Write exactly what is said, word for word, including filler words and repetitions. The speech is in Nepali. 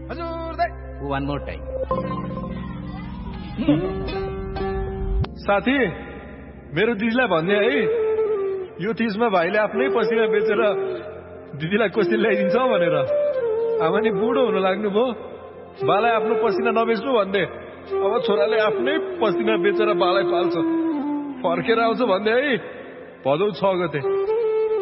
हजुर दाइ वान मोर टाइम साथी मेरो दिदीलाई भन्ने है यो तीजमा भाइले आफ्नै पसिना बेचेर दिदीलाई कोसिन ल्याइदिन्छ भनेर आमा नि बुढो हुन लाग्नु भयो बालाई आफ्नो पसिना नबेच्नु भन्दै अब छोराले आफ्नै पसिना बेचेर बालाई पाल्छ फर्केर आउँछ भन्दै है भदौ छ गते